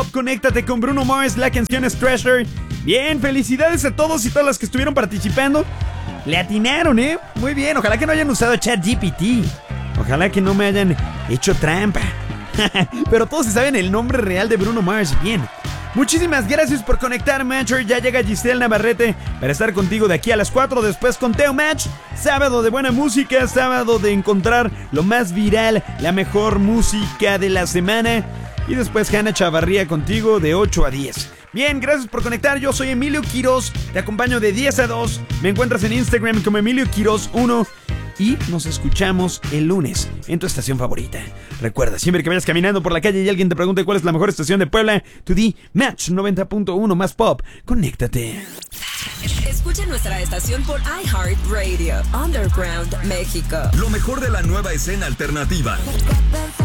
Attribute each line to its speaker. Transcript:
Speaker 1: Pop, conéctate con Bruno Mars, la canción es Treasure. Bien, felicidades a todos y todas las que estuvieron participando. Le atinaron, muy bien, ojalá que no hayan usado ChatGPT. Ojalá que no me hayan hecho trampa. Pero todos se saben el nombre real de Bruno Mars, bien. Muchísimas gracias por conectar, Matcher. Ya llega Giselle Navarrete para estar contigo de aquí a las 4. Después con Teo Match. Sábado de buena música, sábado de encontrar lo más viral, la mejor música de la semana. Y después Hanna Chavarría contigo de 8 a 10. Bien, gracias por conectar. Yo soy Emilio Quiroz. Te acompaño de 10 a 2. Me encuentras en Instagram como Emilio Quiroz 1. Y nos escuchamos el lunes en tu estación favorita. Recuerda, siempre que vayas caminando por la calle y alguien te pregunte cuál es la mejor estación de Puebla, tú di Match 90.1 más Pop. Conéctate.
Speaker 2: Escucha nuestra estación por iHeartRadio, Underground México.
Speaker 3: Lo mejor de la nueva escena alternativa.